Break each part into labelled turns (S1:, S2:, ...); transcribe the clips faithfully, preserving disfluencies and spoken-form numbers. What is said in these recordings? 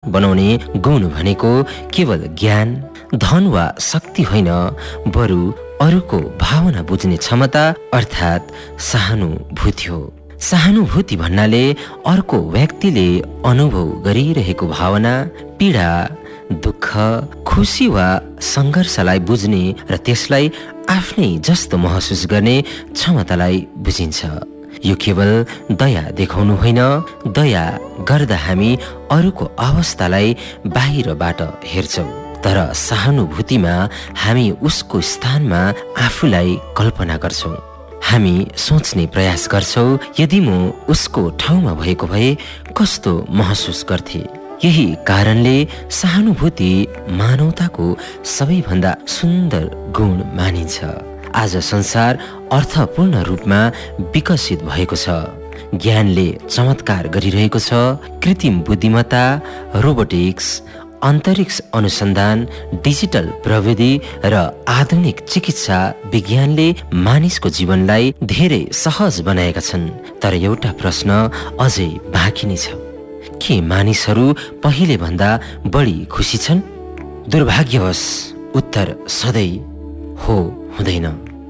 S1: बनाउने गुण भनेको केवल ज्ञान, धन वा शक्ति होइन, बरु अरूको भावना बुझ्ने क्षमता अर्थात् सहानुभूति हो। सहानुभूति भन्नाले अर्को व्यक्तिले अनुभव गरिरहेको भावना, पीडा, दुःख, खुसी वा सङ्घर्षलाई बुझ्ने र त्यसलाई आफ्नै जस्तो महसुस गर्ने क्षमतालाई बुझिन्छ। यो केवल दया देखाउनु होइन, दया गर्दा हामी अरूको अवस्थालाई बाहिरबाट हेर्छौँ, तर सहानुभूतिमा हामी उसको स्थानमा आफूलाई कल्पना गर्छौँ। हामी सोच्ने प्रयास गर्छौँ, यदि म उसको ठाउँमा भएको भए कस्तो महसुस गर्थे। यही कारणले सहानुभूति मानवताको सबैभन्दा सुन्दर गुण मानिन्छ। आज संसार अर्थपूर्ण रूपमा विकसित भएको छ। ज्ञानले चमत्कार गरिरहेको छ। कृत्रिम बुद्धिमत्ता, रोबोटिक्स, अन्तरिक्ष अनुसन्धान, डिजिटल प्रविधि र आधुनिक चिकित्सा विज्ञानले मानिसको जीवनलाई धेरै सहज बनाएका छन्। तर एउटा प्रश्न अझै बाँकी नै छ, के मानिसहरू पहिले भन्दा बढी खुसी छन्? दुर्भाग्यवश उत्तर सधैँ हो हुँदैन।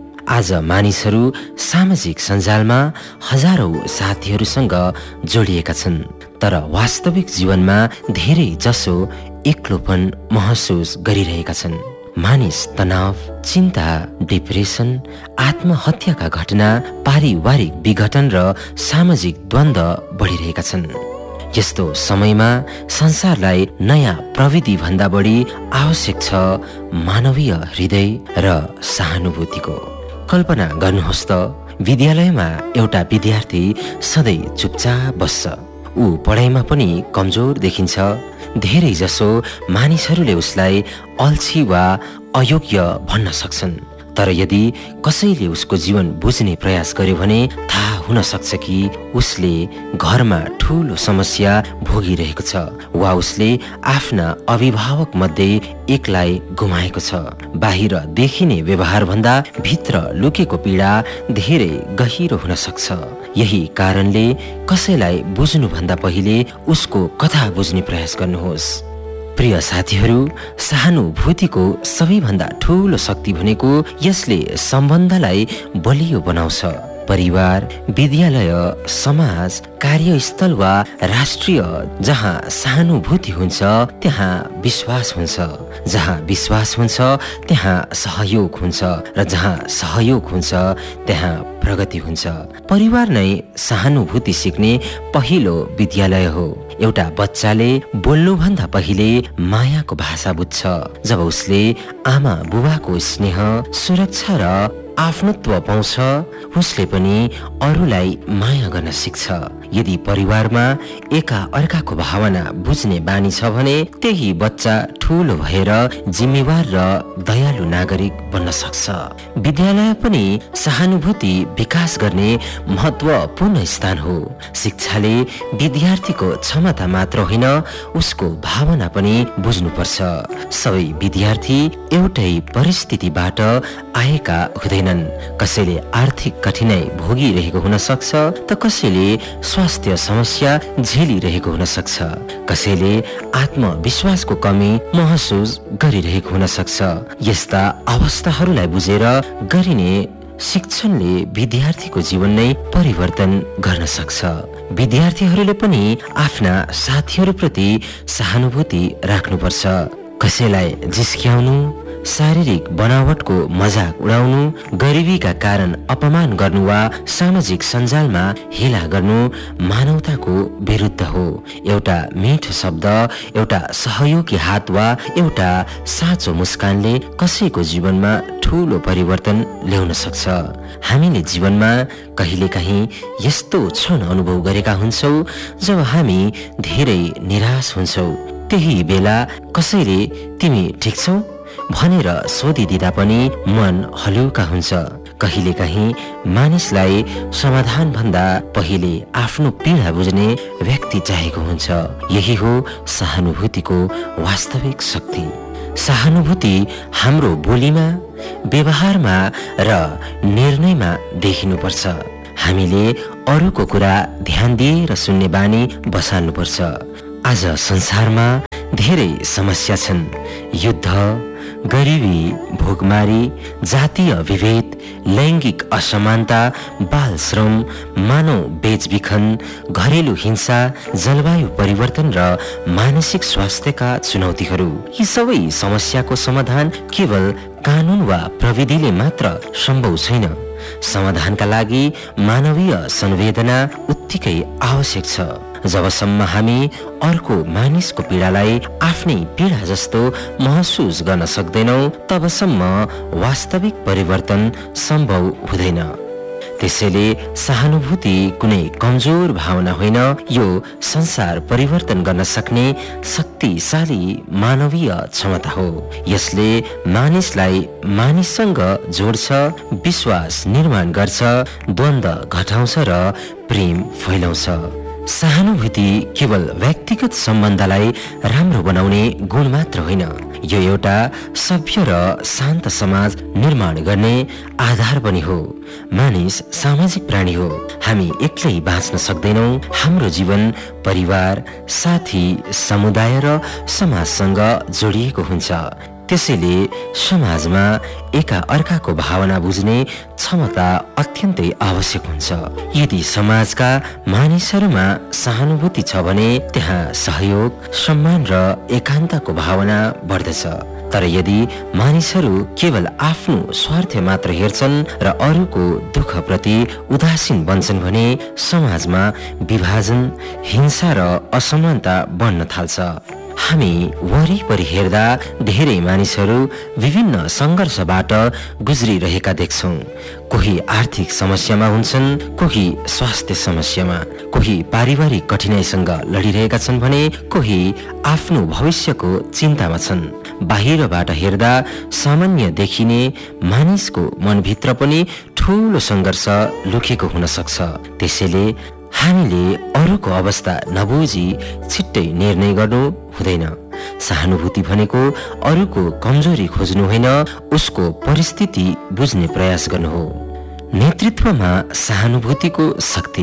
S1: आज मानिसहरू सामाजिक सञ्जालमा हजारौं साथीहरूसँग जोडिएका छन्, तर वास्तविक जीवनमा धेरै जसो एक्लोपन महसुस गरिरहेका छन्। मानिस तनाव, चिन्ता, डिप्रेसन, आत्महत्याका घटना, पारिवारिक विघटन र सामाजिक द्वन्द्व बढिरहेका छन्। यस्तो समयमा संसारलाई नयाँ प्रविधि भन्दा बढी आवश्यक छ मानवीय हृदय र सहानुभूतिको। कल्पना गर्नुहोस् त, विद्यालयमा एउटा विद्यार्थी सधैँ चुपचाप बस्छ। ऊ पढाइमा पनि कमजोर देखिन्छ। धेरै जसो मानिसहरूले उसलाई अल्छी वा अयोग्य भन्न सक्छन्, तर यदि कसैले उसको जीवन बुझ्ने प्रयास गर्यो भने थाहा हुन सक्छ कि उसले घरमा ठूलो समस्या भोगिरहेको छ वा उसले आफ्ना अभिभावक मध्ये एकलाई गुमाएको छ। बाहिर देखिने व्यवहार भन्दा भित्र लुकेको पीडा धेरै गहिरो हुन सक्छ। यही कारणले कसैलाई बुझ्नुभन्दा पहिले उसको कथा बुझ्ने प्रयास गर्नुहोस्। प्रिय साथीहरू, सहानुभूतिको सबैभन्दा ठूलो शक्ति भनेको यसले सम्बन्धलाई बलियो बनाउँछ। परिवार, विद्यालय, समाज, कार्यस्थल वा राष्ट्रिय, जहाँ सहानुभूति हुन्छ त्यहाँ विश्वास हुन्छ, जहाँ विश्वास हुन्छ त्यहाँ सहयोग हुन्छ र जहाँ सहयोग हुन्छ त्यहाँ प्रगति हुन्छ। परिवार नै सहानुभूति सिक्ने पहिलो विद्यालय हो। एउटा बच्चाले बोल्नुभन्दा पहिले मायाको भाषा बुझ्छ। जब उसले आमा बुबाको स्नेह, सुरक्षा र आफ्नत्व पाउँछ, उसले पनि अरूलाई माया गर्न सिक्छ। यदि परिवारमा एका अर्काको भावना बुझ्ने बानी छ भने त्यही बच्चा ठूलो भएर जिम्मेवार र दयालु नागरिक बन्न सक्छ। विद्यालय पनि सहानुभूति विकास गर्ने महत्त्वपूर्ण स्थान हो। शिक्षाले विद्यार्थीको क्षमता मात्र होइन, उसको भावना पनि बुझ्नुपर्छ। सबै विद्यार्थी एउटै परिस्थितिबाट आएका हुँदैनन्। कसैले आर्थिक कठिनाई भोगिरहेको हुन सक्छ त कसैले स्वास्थ्य समस्या झेलिरहेको हुन सक्छ। कसैले आत्मविश्वासको कमी महसुस गरिरहेको हुन सक्छ। यस्ता अवस्थाहरूलाई बुझेर गरिने शिक्षणले विद्यार्थीको जीवन नै परिवर्तन गर्न सक्छ। विद्यार्थीहरूले पनि आफ्ना साथीहरूप्रति सहानुभूति राख्नुपर्छ। कसैलाई जिस्क्याउनु, शारीरिक बनावटको मजाक उडाउनु, गरिबीका कारण अपमान गर्नु वा सामाजिक सञ्जालमा हेला गर्नु मानवताको विरुद्ध हो। एउटा मिठो शब्द, एउटा सहयोगी हात वा एउटा साँचो मुस्कानले कसैको जीवनमा ठूलो परिवर्तन ल्याउन सक्छ। हामीले जीवनमा कहिलेकाहीँ यस्तो क्षण अनुभव गरेका हुन्छौँ जब हामी धेरै निराश हुन्छौँ। त्यही बेला कसैले तिमी ठिक छौ भनेर सोधिदिँदा पनि मन हलुका हुन्छ। कहिलेकाहीँ मानिसलाई समाधान भन्दा पहिले आफ्नो पीडा बुझ्ने व्यक्ति चाहिएको हुन्छ। यही हो सहानुभूतिको वास्तविक शक्ति। सहानुभूति हाम्रो बोलीमा, व्यवहारमा र निर्णयमा देखिनुपर्छ। हामीले अरूको कुरा ध्यान दिएर सुन्ने बानी बसाल्नुपर्छ। आज संसारमा धेरै समस्या छन्। युद्ध, गरिबी, भोकमारी, जातीय विभेद, लैङ्गिक असमानता, बाल श्रम, मानव बेचबिखन, घरेलु हिंसा, जलवायु परिवर्तन र मानसिक स्वास्थ्यका चुनौतीहरू। यी सबै समस्याको समाधान केवल कानुन वा प्रविधिले मात्र सम्भव छैन। समाधानका लागि मानवीय संवेदना उत्तिकै आवश्यक छ। जबसम्म हामी अर्को मानिसको पीडालाई आफ्नै पीडा जस्तो महसुस गर्न सक्दैनौँ, तबसम्म वास्तविक परिवर्तन सम्भव हुँदैन। त्यसैले सहानुभूति कुनै कमजोर भावना होइन, यो संसार परिवर्तन गर्न सक्ने शक्तिशाली मानवीय क्षमता हो। यसले मानिसलाई मानिससँग जोड्छ, विश्वास निर्माण गर्छ, द्वन्द्व घटाउँछ र प्रेम फैलाउँछ। सहानुभूति केवल व्यक्तिगत सम्बन्धलाई राम्रो बनाउने गुण मात्र होइन, यो एउटा सभ्य र शान्त समाज निर्माण गर्ने आधार पनि हो। मानिस सामाजिक प्राणी हो। हामी एक्लै बाँच्न सक्दैनौँ। हाम्रो जीवन परिवार, साथी, समुदाय र समाजसँग जोडिएको हुन्छ। त्यसैले समाजमा एका अर्काको भावना बुझ्ने क्षमता अत्यन्तै आवश्यक हुन्छ। यदि समाजका मानिसहरूमा सहानुभूति छ भने त्यहाँ सहयोग, सम्मान र एकान्तको भावना बढ्दछ। तर यदि मानिसहरू केवल आफ्नो स्वार्थ मात्र हेर्छन् र अरूको दुःखप्रति उदासीन बन्छन् भने समाजमा विभाजन, हिंसा र असमानता बढ्न थाल्छ। हामी वरिपरि हेर्दा धेरै मानिसहरू विभिन्न सङ्घर्षबाट गुज्रिरहेका देख्छौँ। कोही आर्थिक समस्यामा हुन्छन्, कोही स्वास्थ्य समस्यामा, कोही पारिवारिक कठिनाइसँग लडिरहेका छन् भने कोही आफ्नो भविष्यको चिन्तामा छन्। बाहिरबाट हेर्दा सामान्य देखिने मानिसको मनभित्र पनि ठूलो सङ्घर्ष लुकेको हुन सक्छ। त्यसैले हामीले अरूको अवस्था नबुझी छिट्टै निर्णय गर्नु हुँदैन। सहानुभूति भनेको अरूको कमजोरी खोज्नु होइन, उसको परिस्थिति बुझ्ने प्रयास गर्नु हो। नेतृत्वमा सहानुभूतिको शक्ति।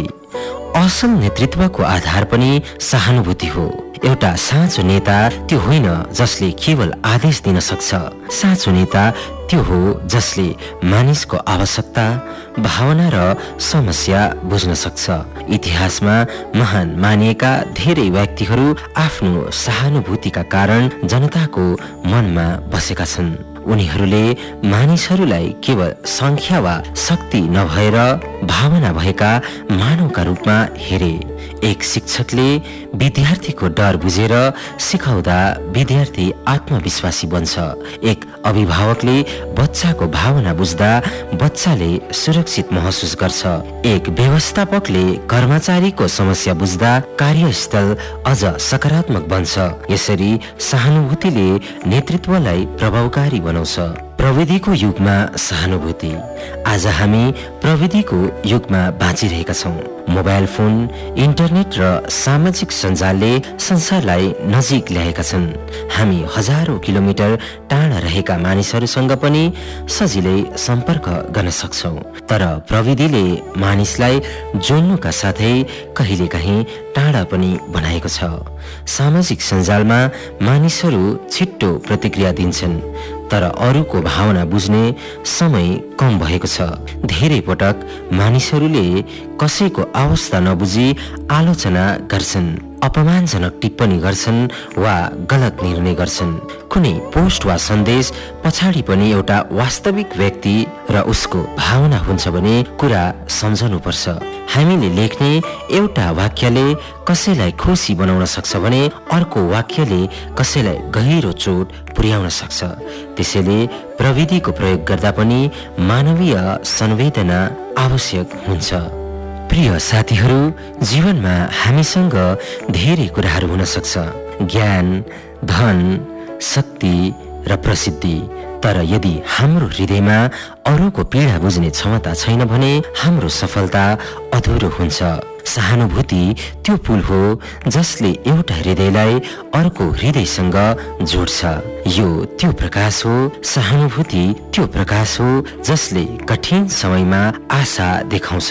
S1: असल नेतृत्वको आधार पनि सहानुभूति हो। एउटा साँचो नेता त्यो होइन जसले केवल आदेश दिन सक्छ। साँचो नेता त्यो हो जसले मानिसको आवश्यकता, भावना र समस्या बुझ्न सक्छ। इतिहासमा महान मानिएका धेरै व्यक्तिहरू आफ्नो सहानुभूतिका कारण जनताको मनमा बसेका छन्। उनीहरूले मानिसहरूलाई केवल संख्या वा शक्ति नभएर भावना भएका मानवका रूपमा हेरे। एक शिक्षकले विद्यार्थीको डर बुझेर सिकाउँदा विद्यार्थी आत्मविश्वासी बन्छ। एक अभिभावकले बच्चाको भावना बुझ्दा बच्चाले सुरक्षित महसुस गर्छ। एक व्यवस्थापकले कर्मचारीको समस्या बुझ्दा कार्यस्थल अझ सकारात्मक बन्छ। यसरी सहानुभूतिले नेतृत्वलाई प्रभावकारी बनाउँछ। प्रविधिको युगमा सहानुभूति। आज हामी प्रविधिको युगमा बाँचिरहेका छौँ। मोबाइल फोन, इन्टरनेट र सामाजिक सञ्जालले संसारलाई नजिक ल्याएका छन्। हामी हजारौं किलोमिटर टाढा रहेका मानिसहरूसँग पनि सजिलै सम्पर्क गर्न सक्छौँ। तर प्रविधिले मानिसलाई जोड्नुका साथै कहिलेकाहीँ टाढा पनि बनाएको छ। सामाजिक सञ्जालमा मानिसहरू छिट्टो प्रतिक्रिया दिन्छन्, तर अरूको भावना बुझ्ने समय कम भएको छ। धेरै पटक मानिसहरूले कसैको अवस्था नबुझी आलोचना गर्छन्, अपमानजनक टिप्पणी गर्छन् वा गलत निर्णय गर्छन्। कुनै पोस्ट वा सन्देश पछाडि पनि एउटा वास्तविक व्यक्ति र उसको भावना हुन्छ भने कुरा सम्झनु पर्छ। हामीले लेख्ने एउटा वाक्यले कसैलाई खुसी बनाउन सक्छ भने अर्को वाक्यले कसैलाई गहिरो चोट पुर्याउन सक्छ। त्यसैले प्रविधिको प्रयोग गर्दा पनि मानवीय संवेदना आवश्यक हुन्छ। प्रिय साथीहरू, जीवनमा हामीसँग धेरै कुराहरू हुन सक्छ, ज्ञान, धन, शक्ति र प्रसिद्धि। तर यदि हाम्रो हृदयमा अरूको पीडा बुझ्ने क्षमता छैन भने हाम्रो सफलता अधुरो हुन्छ। सहानुभूति त्यो पुल हो जसले एउटा हृदयलाई अर्को हृदयसँग जोड्छ। यो त्यो प्रकाश हो, सहानुभूति त्यो प्रकाश हो जसले कठिन समयमा आशा देखाउँछ।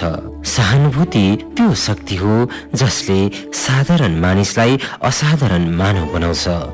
S1: सहानुभूति त्यो शक्ति हो जसले साधारण मानिसलाई असाधारण मानव बनाउँछ।